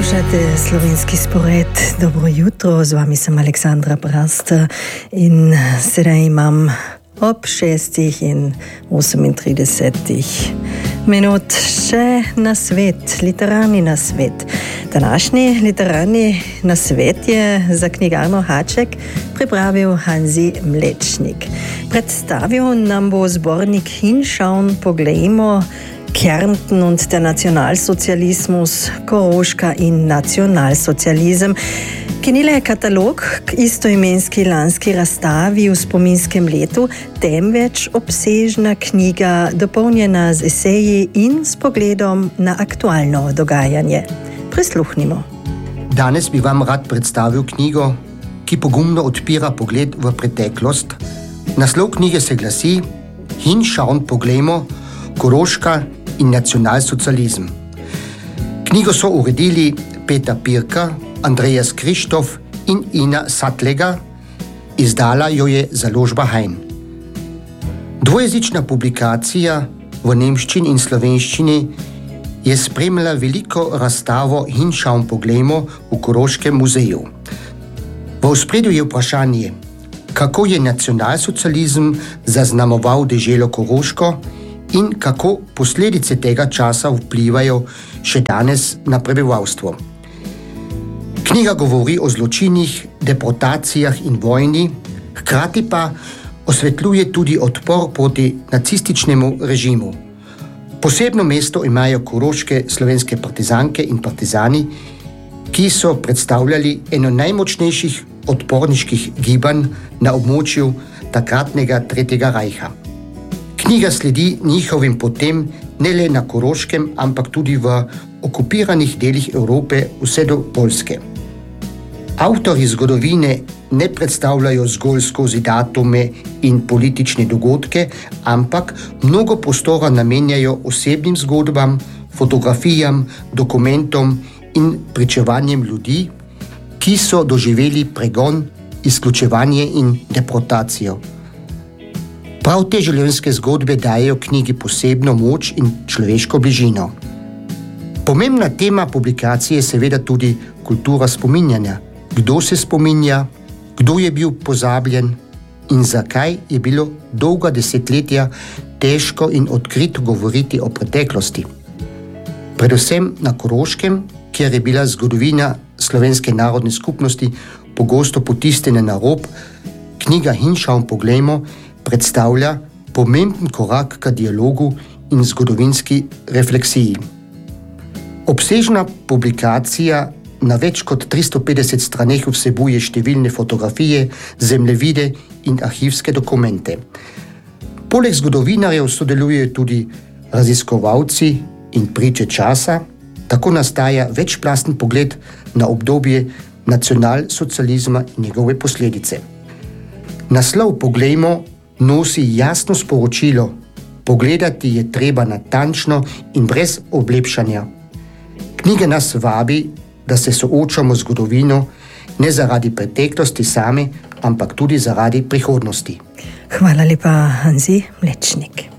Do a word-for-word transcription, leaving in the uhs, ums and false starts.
Poslušate slovenski spored. Dobro jutro, z vami sem Aleksandra Brast in sedaj imam ob šestih in osemintridesetih minut še na svet, literarni na svet. Današnji literarni nasvet je za knjigarno Haček pripravil Hanzi Mlečnik. Predstavil nam bo zbornik Hinschauen, poglejmo, Kärnten und der Nationalsozialismus, Koroška in nacionalsocializem. Knjile je katalog k istoimenski lanski razstavi v spominskem letu, temveč obsežna knjiga, dopolnjena z eseji in s pogledom na aktualno dogajanje. Prisluhnimo. Danes bi vam rad predstavil knjigo, ki pogumno odpira pogled v preteklost. Naslov knjige se glasi Hinschauen, poglejmo, Koroška in nacionalsocializem. Knjigo so uredili Peter Pirka, Andreas Krištof in Ina Satlega, izdala jo je založba Hein. Dvojezična publikacija v nemščini in slovenščini je spremljala veliko razstavo Hinschauen, poglejmo v Koroškem muzeju. V ospredju je vprašanje, kako je nacionalsocializem zaznamoval deželo Koroško in kako posledice tega časa vplivajo še danes na prebivalstvo. Knjiga govori o zločinih, deportacijah in vojni, hkrati pa osvetljuje tudi odpor proti nacističnemu režimu. Posebno mesto imajo koroške slovenske partizanke in partizani, ki so predstavljali eno najmočnejših odporniških gibanj na območju takratnega Tretjega rajha. Knjiga sledi njihovim potem ne le na Koroškem, ampak tudi v okupiranih delih Evrope vse do Poljske. Avtorji zgodovine ne predstavljajo zgolj skozi datume in politične dogodke, ampak mnogo prostora namenjajo osebnim zgodbam, fotografijam, dokumentom in pričevanjem ljudi, ki so doživeli pregon, izključevanje in deportacijo. Prav te življenjske zgodbe dajejo knjigi posebno moč in človeško bližino. Pomembna tema publikacije je seveda tudi kultura spominjanja. Kdo se spominja, kdo je bil pozabljen in zakaj je bilo dolga desetletja težko in odkrito govoriti o preteklosti. Predvsem na Koroškem, kjer je bila zgodovina slovenske narodne skupnosti pogosto potisnjena na rob, knjiga Hinschauen, poglejmo, predstavlja pomemben korak k dialogu in zgodovinski refleksiji. Obsežna publikacija na več kot tristo petdeset straneh vsebuje številne fotografije, zemljevide in arhivske dokumente. Poleg zgodovinarjev sodelujejo tudi raziskovalci in priče časa, tako nastaja večplasten pogled na obdobje nacionalsocializma in njegove posledice. Naslov Poglejmo nosi jasno sporočilo, pogledati je treba natančno in brez oblepšanja. Knjiga nas vabi, da se soočamo z zgodovino ne zaradi preteklosti same, ampak tudi zaradi prihodnosti. Hvala lepa, Hanzi Mlečnik.